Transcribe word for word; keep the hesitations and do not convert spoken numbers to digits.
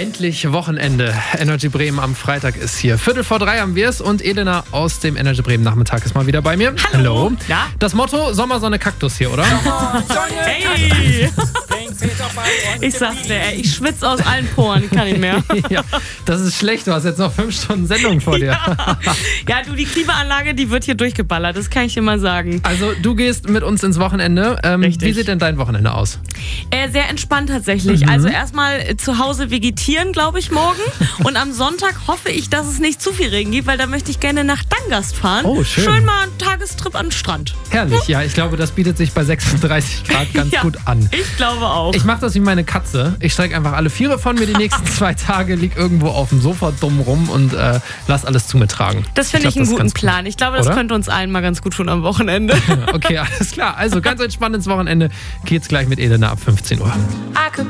Endlich Wochenende. Energy Bremen am Freitag ist hier. Viertel vor drei haben wir es und Elena aus dem Energy Bremen Nachmittag ist mal wieder bei mir. Hallo. Hallo. Ja? Das Motto, Sommersonne, Kaktus hier, oder? Hey! Ich sag's dir, ey, ich schwitze aus allen Poren, ich kann nicht mehr. Ja, das ist schlecht, du hast jetzt noch fünf Stunden Sendung vor dir. Ja. Ja, du, die Klimaanlage, die wird hier durchgeballert, das kann ich dir mal sagen. Also du gehst mit uns ins Wochenende. Ähm, Richtig. Wie sieht denn dein Wochenende aus? Äh, sehr entspannt tatsächlich. Mhm. Also erstmal zu Hause vegetieren, glaube ich, morgen. Und am Sonntag hoffe ich, dass es nicht zu viel Regen gibt, weil da möchte ich gerne nach Dangast fahren. Oh, schön. Schön mal einen Tagestrip an den Strand. Herrlich, ja, ich glaube, das bietet sich bei sechsunddreißig Grad ganz Ja, gut an. Ich glaube auch. Ich mache das wie meine Katze. Ich strecke einfach alle Viere von mir die nächsten zwei Tage, lieg irgendwo auf dem Sofa dumm rum und äh, lass alles zu mir tragen. das finde ich, glaub, einen das ist guten ganz gut. Plan. Ich glaube, das Oder? könnte uns allen mal ganz gut tun am Wochenende. Okay, alles klar. Also ganz entspannt ins Wochenende geht's gleich mit Elena ab fünfzehn Uhr. Arke